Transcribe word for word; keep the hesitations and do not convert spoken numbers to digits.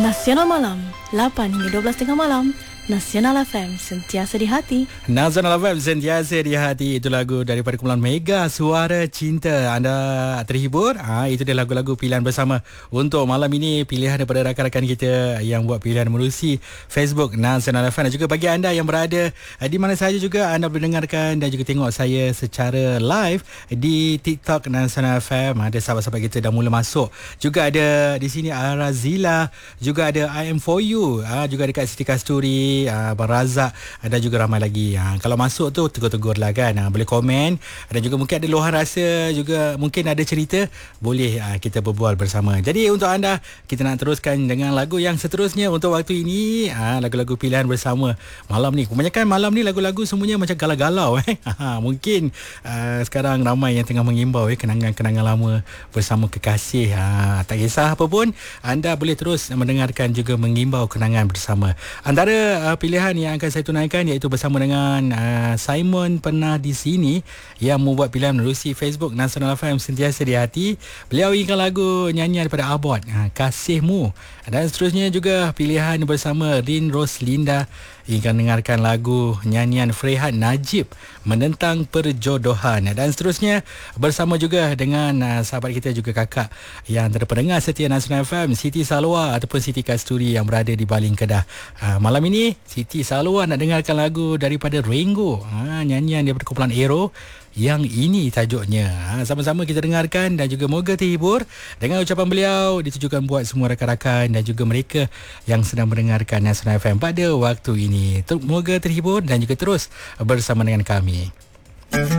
Nasional Malam, lapan hingga dua belas tengah malam. Nasional F M, sentiasa di hati. Nasional F M, sentiasa di hati. Itu lagu daripada kumpulan Mega, Suara Cinta. Anda terhibur? Ha, itu dia lagu-lagu pilihan bersama untuk malam ini. Pilihan daripada rakan-rakan kita yang buat pilihan menerusi Facebook Nasional F M. Dan juga bagi anda yang berada di mana sahaja juga anda boleh dengarkan dan juga tengok saya secara live di TikTok Nasional F M. Ada sahabat-sahabat kita dah mula masuk. Juga ada di sini Arazila, juga ada I am for you, ha, juga dekat Siti Kasturi, Uh, Abang Razak, ada juga ramai lagi. uh, Kalau masuk tu tegur-tegur lah kan, uh, boleh komen. Dan juga mungkin ada luahan rasa, juga mungkin ada cerita, boleh uh, kita berbual bersama. Jadi untuk anda, kita nak teruskan dengan lagu yang seterusnya untuk waktu ini, uh, lagu-lagu pilihan bersama malam ni. Kebanyakan malam ni lagu-lagu semuanya macam galau-galau eh. Mungkin uh, sekarang ramai yang tengah mengimbau eh, kenangan-kenangan lama bersama kekasih. uh, Tak kisah apa pun, anda boleh terus mendengarkan juga mengimbau kenangan bersama. Antara Uh, pilihan yang akan saya tunaikan iaitu bersama dengan uh, Simon Pernah di Sini yang membuat pilihan menerusi Facebook Nasional F M, sentiasa di hati. Beliau inginkan lagu nyanyian daripada Abot, uh, Kasihmu. Dan seterusnya juga pilihan bersama Rin Roslinda ingin dengarkan lagu nyanyian Frehat Najib, Menentang Perjodohan. Dan seterusnya bersama juga dengan uh, sahabat kita juga kakak yang terpendengar setia Nasional F M, Siti Salwa ataupun Siti Kasturi yang berada di Baling Kedah. uh, Malam ini Siti Salwa nak dengarkan lagu daripada Rengo, ha, nyanyian daripada kumpulan Aero, Yang Ini tajuknya. Ha, sama-sama kita dengarkan dan juga moga terhibur dengan ucapan beliau ditujukan buat semua rakan-rakan dan juga mereka yang sedang mendengarkan Nasional F M pada waktu ini. Moga terhibur dan juga terus bersama dengan kami.